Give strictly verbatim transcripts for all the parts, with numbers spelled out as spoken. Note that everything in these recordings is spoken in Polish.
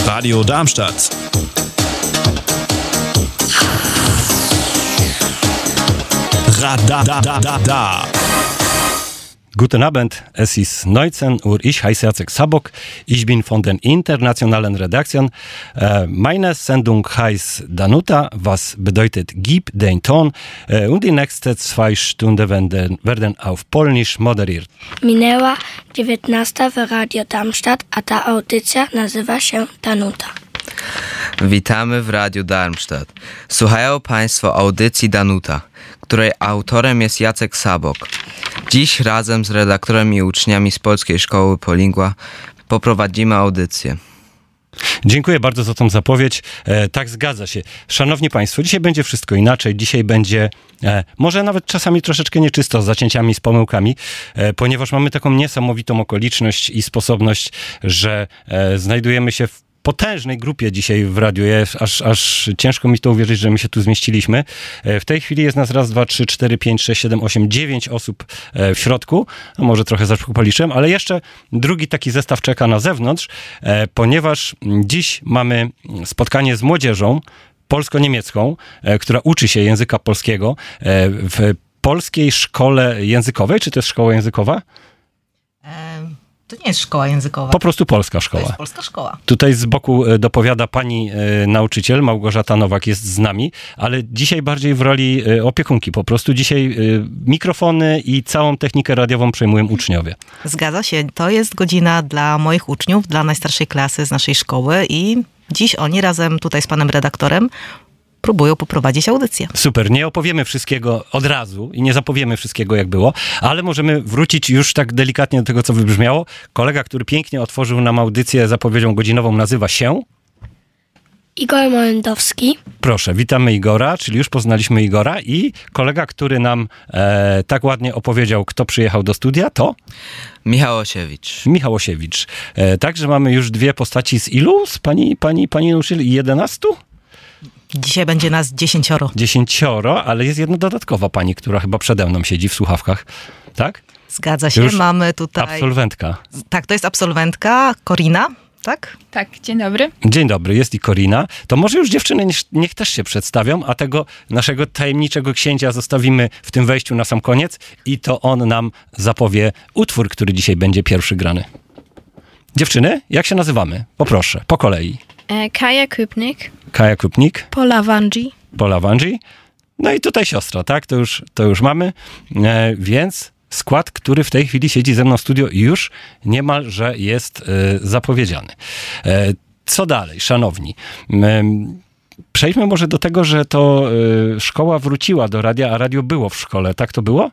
Radio Darmstadt. Radadadada. Guten Abend, es ist neunzehn Uhr, ich heiße Jacek Sabok, ich bin von der internationalen Redaktion. Äh, meine Sendung heißt Danuta, was bedeutet Gib den Ton, äh, und die nächsten zwei Stunden werden, werden auf Polnisch moderiert. Minęła dziewiętnasta w Radio Darmstadt, a ta audycja nazywa się Danuta. Witamy w Radiu Darmstadt. Słuchają Państwo audycji Danuta, której autorem jest Jacek Sabok. Dziś razem z redaktorem i uczniami z Polskiej Szkoły Polingua poprowadzimy audycję. Dziękuję bardzo za tą zapowiedź. E, tak, zgadza się. Szanowni Państwo, dzisiaj będzie wszystko inaczej. Dzisiaj będzie e, może nawet czasami troszeczkę nieczysto, z zacięciami, z pomyłkami, e, ponieważ mamy taką niesamowitą okoliczność i sposobność, że e, znajdujemy się w potężnej grupie dzisiaj w radiu. Jest, aż, aż ciężko mi to uwierzyć, że my się tu zmieściliśmy. W tej chwili jest nas raz, dwa, trzy, cztery, pięć, sześć, siedem, osiem, dziewięć osób w środku. A może trochę za szybko policzyłem, ale jeszcze drugi taki zestaw czeka na zewnątrz, ponieważ dziś mamy spotkanie z młodzieżą polsko-niemiecką, która uczy się języka polskiego w polskiej szkole językowej. Czy to jest szkoła językowa? Um. To nie jest szkoła językowa. Po prostu polska szkoła. To jest polska szkoła. Tutaj z boku dopowiada pani e, nauczyciel, Małgorzata Nowak jest z nami, ale dzisiaj bardziej w roli e, opiekunki. Po prostu dzisiaj e, mikrofony i całą technikę radiową przejmują uczniowie. Zgadza się. To jest godzina dla moich uczniów, dla najstarszej klasy z naszej szkoły i dziś oni razem tutaj z panem redaktorem próbują poprowadzić audycję. Super, nie opowiemy wszystkiego od razu i nie zapowiemy wszystkiego, jak było, ale możemy wrócić już tak delikatnie do tego, co wybrzmiało. Kolega, który pięknie otworzył nam audycję zapowiedzią godzinową, nazywa się Igor Molendowski. Proszę, witamy Igora, czyli już poznaliśmy Igora, i kolega, który nam e, tak ładnie opowiedział, kto przyjechał do studia, to Michał Osiewicz. Michał Osiewicz. E, także mamy już dwie postaci z ilu? Z pani, pani, pani nauczyciel? jedenastu? Dzisiaj będzie nas dziesięcioro. Dziesięcioro, ale jest jedna dodatkowa pani, która chyba przede mną siedzi w słuchawkach, tak? Zgadza się, Już mamy tutaj... absolwentka. Tak, to jest absolwentka Korina, tak? Tak, dzień dobry. Dzień dobry, jest i Korina. To może już dziewczyny niech, niech też się przedstawią, a tego naszego tajemniczego księcia zostawimy w tym wejściu na sam koniec i to on nam zapowie utwór, który dzisiaj będzie pierwszy grany. Dziewczyny, jak się nazywamy? Poproszę, po kolei. E, Kaja Krupnik. Kaja Krupnik. Pola Wandzi. Pola Wandzi. No i tutaj siostra, tak? To już, to już mamy. E, więc skład, który w tej chwili siedzi ze mną w studio, już niemalże jest e, zapowiedziany. E, co dalej, szanowni? E, przejdźmy może do tego, że to e, szkoła wróciła do radia, a radio było w szkole. Tak to było?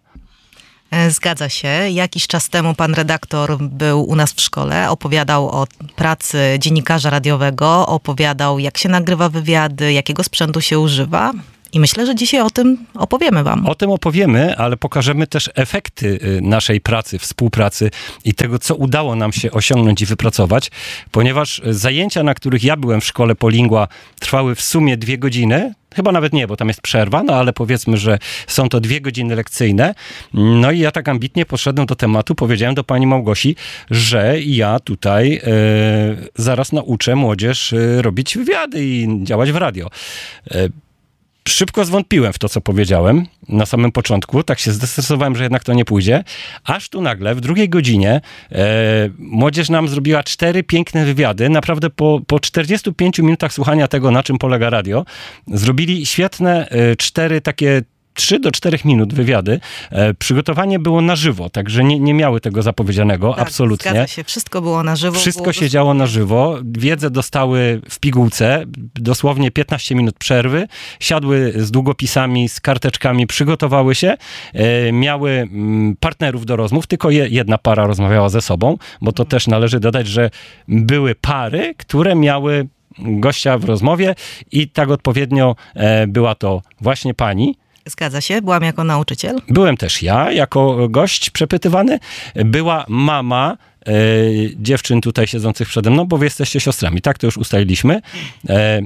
Zgadza się. Jakiś czas temu pan redaktor był u nas w szkole, opowiadał o pracy dziennikarza radiowego, opowiadał, jak się nagrywa wywiady, jakiego sprzętu się używa. I myślę, że dzisiaj o tym opowiemy wam. O tym opowiemy, ale pokażemy też efekty naszej pracy, współpracy i tego, co udało nam się osiągnąć i wypracować, ponieważ zajęcia, na których ja byłem w szkole Polingua, trwały w sumie dwie godziny. Chyba nawet nie, bo tam jest przerwa, no ale powiedzmy, że są to dwie godziny lekcyjne. No i ja tak ambitnie podszedłem do tematu, powiedziałem do pani Małgosi, że ja tutaj e, zaraz nauczę młodzież e, robić wywiady i działać w radio. E, Szybko zwątpiłem w to, co powiedziałem na samym początku. Tak się zdecydowałem, że jednak to nie pójdzie. Aż tu nagle, w drugiej godzinie, e, młodzież nam zrobiła cztery piękne wywiady. Naprawdę po, po czterdziestu pięciu minutach słuchania tego, na czym polega radio, zrobili świetne e, cztery takie trzy do czterech minut wywiady. E, przygotowanie było na żywo, także nie, nie miały tego zapowiedzianego, tak, absolutnie. Zgadza się, wszystko było na żywo. Wszystko było się dosyć... działo na żywo. Wiedzę dostały w pigułce, dosłownie piętnaście minut przerwy. Siadły z długopisami, z karteczkami, przygotowały się. E, miały m, partnerów do rozmów, tylko je, jedna para rozmawiała ze sobą, bo to też należy dodać, że były pary, które miały gościa w rozmowie i tak odpowiednio e, była to właśnie pani. Zgadza się, byłam jako nauczyciel. Byłem też ja, jako gość przepytywany. Była mama e, dziewczyn tutaj siedzących przede mną, bo wy jesteście siostrami, tak? To już ustaliliśmy. E,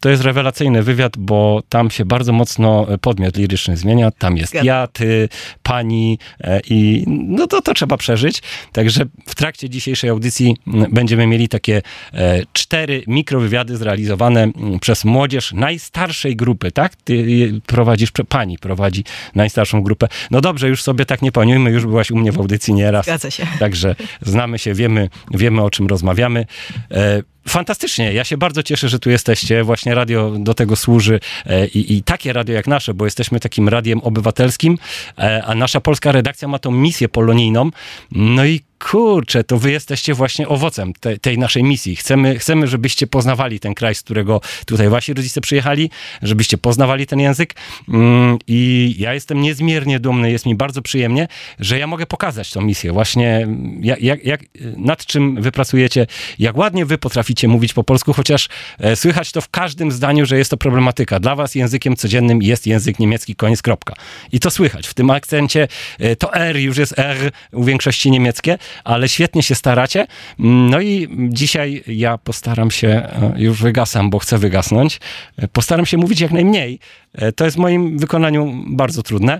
to jest rewelacyjny wywiad, bo tam się bardzo mocno podmiot liryczny zmienia. Tam jest Zgadzam. ja, ty, pani e, i no to, to trzeba przeżyć. Także w trakcie dzisiejszej audycji m, będziemy mieli takie e, cztery mikrowywiady zrealizowane m, przez młodzież najstarszej grupy, tak? Ty je prowadzisz, pani prowadzi najstarszą grupę. No dobrze, już sobie tak nie paniujmy, już byłaś u mnie w audycji nieraz. Zgadza się. Także znamy się, wiemy, wiemy o czym rozmawiamy. E, Fantastycznie, ja się bardzo cieszę, że tu jesteście. Właśnie radio do tego służy e, i, i takie radio jak nasze, bo jesteśmy takim radiem obywatelskim, e, a nasza polska redakcja ma tą misję polonijną. No i kurczę, to wy jesteście właśnie owocem te, tej naszej misji. Chcemy, chcemy, żebyście poznawali ten kraj, z którego tutaj wasi rodzice przyjechali, żebyście poznawali ten język mm, i ja jestem niezmiernie dumny, jest mi bardzo przyjemnie, że ja mogę pokazać tą misję. Właśnie jak, jak, jak, nad czym wy pracujecie, jak ładnie wy potraficie mówić po polsku, chociaż e, słychać to w każdym zdaniu, że jest to problematyka. Dla was językiem codziennym jest język niemiecki, koniec, kropka. I to słychać. W tym akcencie e, to R już jest R u większości niemieckie, ale świetnie się staracie. No i dzisiaj ja postaram się, już wygasam, bo chcę wygasnąć, postaram się mówić jak najmniej. To jest w moim wykonaniu bardzo trudne.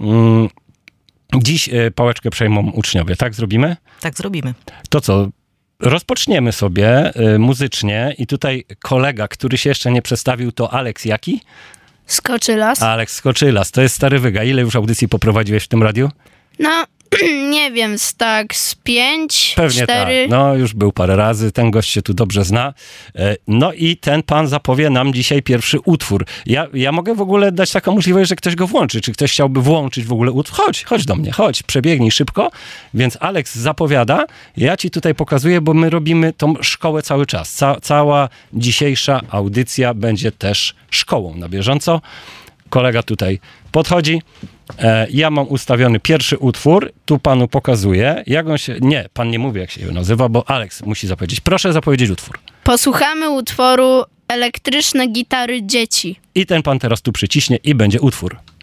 Dziś pałeczkę przejmą uczniowie, tak zrobimy? Tak zrobimy. To co? Rozpoczniemy sobie muzycznie i tutaj kolega, który się jeszcze nie przedstawił, to Aleks jaki? Skoczylas. Aleks Skoczylas, to jest stary wyga. Ile już audycji poprowadziłeś w tym radiu? No, nie wiem, z tak z pięć, Pewnie cztery. tak. No, już był parę razy, ten gość się tu dobrze zna. E, No i ten pan zapowie nam dzisiaj pierwszy utwór. Ja, ja mogę w ogóle dać taką możliwość, że ktoś go włączy. Czy ktoś chciałby włączyć w ogóle utwór? Chodź, chodź do mnie, chodź, przebiegnij szybko. Więc Aleks zapowiada, ja ci tutaj pokazuję, bo my robimy tą szkołę cały czas. Ca- cała dzisiejsza audycja będzie też szkołą na bieżąco. Kolega tutaj podchodzi. E, ja mam ustawiony pierwszy utwór. Tu panu pokazuję. Jak on się... Nie, pan nie mówi, jak się nazywa, bo Aleks musi zapowiedzieć. Proszę zapowiedzieć utwór. Posłuchamy utworu Elektryczne gitary dzieci. I ten pan teraz tu przyciśnie i będzie utwór.